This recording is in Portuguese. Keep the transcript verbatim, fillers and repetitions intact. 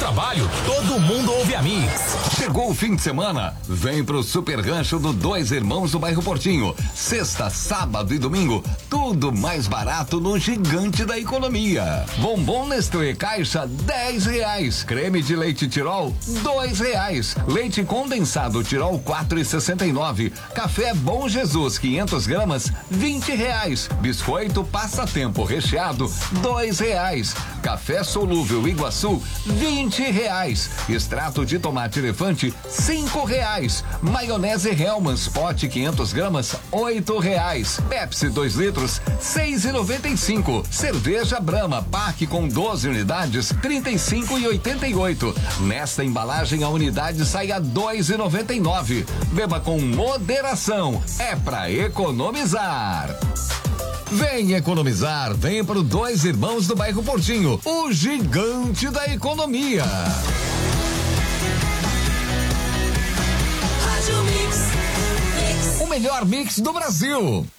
trabalho, todo mundo ouve a Mix. Chegou o fim de semana, vem pro Super Rancho do Dois Irmãos do bairro Portinho. Sexta, sábado e domingo, tudo mais barato no gigante da economia. Bombom Nestlé caixa dez reais, creme de leite Tirol dois reais, leite condensado Tirol quatro e sessenta e nove, café Bom Jesus quinhentas gramas vinte reais, biscoito Passatempo recheado dois reais, café solúvel Iguaçu vinte reais, extrato de tomate elefante cinco reais, maionese Hellmann's pote quinhentas gramas oito reais, Pepsi dois litros seis e noventa e cinco, cerveja Brahma Pack com doze unidades trinta e cinco e oitenta e oito. Nesta embalagem a unidade sai a dois e noventa e nove. Beba com moderação, é pra economizar. Vem economizar, vem pro Dois Irmãos do bairro Portinho, o gigante da economia. O melhor mix do Brasil.